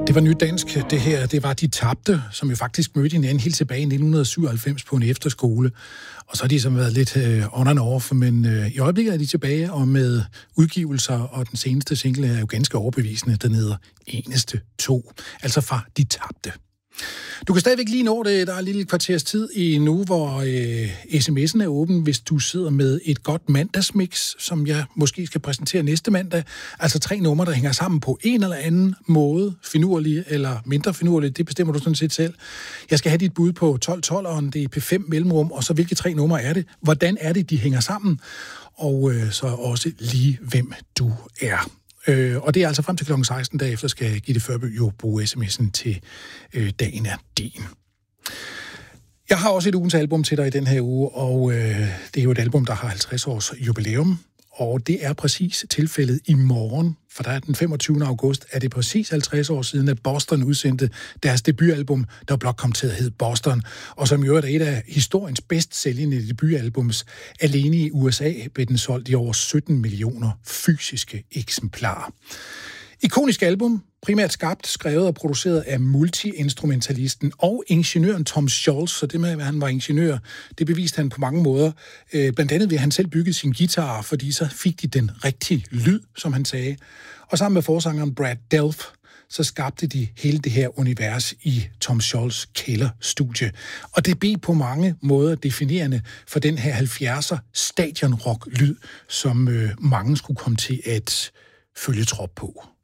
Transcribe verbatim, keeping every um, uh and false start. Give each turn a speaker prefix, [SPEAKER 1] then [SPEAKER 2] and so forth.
[SPEAKER 1] Det var nyt dansk, det her. Det var De Tabte, som jo faktisk mødte hinanden helt tilbage i nitten syvoghalvfems på en efterskole. Og så har de som været lidt øh, on and off, men øh, i øjeblikket er de tilbage, og med udgivelser, og den seneste single er jo ganske overbevisende. Den hedder Eneste To, altså fra De Tabte. Du kan stadigvæk lige nå det. Der er lige lidt kvarters tid i nu, hvor øh, sms'en er åben, hvis du sidder med et godt mandagsmix, som jeg måske skal præsentere næste mandag. Altså tre numre, der hænger sammen på en eller anden måde, finurlig eller mindre finurlig. Det bestemmer du sådan set selv. Jeg skal have dit bud på tolv tolveren, det er P fem mellemrum, og så hvilke tre numre er det? Hvordan er det, de hænger sammen? Og øh, så også lige, hvem du er. Øh, og det er altså frem til klokken seksten, derefter skal Gitte Førby jo bruge sms'en til øh, Dagen er din. Jeg har også et ugens album til dig i den her uge, og øh, det er jo et album, der har halvtreds års jubilæum. Og det er præcis tilfældet i morgen, for der er den femogtyvende august, er det præcis halvtreds år siden, at Boston udsendte deres debutalbum, der blot kom til at hedde Boston, og som jo er et af historiens bedst sælgende debutalbums. Alene i U S A blev den solgt i over sytten millioner fysiske eksemplarer. Ikonisk album, primært skabt, skrevet og produceret af multi-instrumentalisten og ingeniøren Tom Scholz, så det med, at han var ingeniør, det beviste han på mange måder. Blandt andet ved, at han selv byggede sin guitar, fordi så fik de den rigtige lyd, som han sagde. Og sammen med forsangeren Brad Delp, så skabte de hele det her univers i Tom Scholz' kælderstudie. Og det blev på mange måder definerende for den her halvfjerdser stadionrock-lyd, som øh, mange skulle komme til at følge trop på.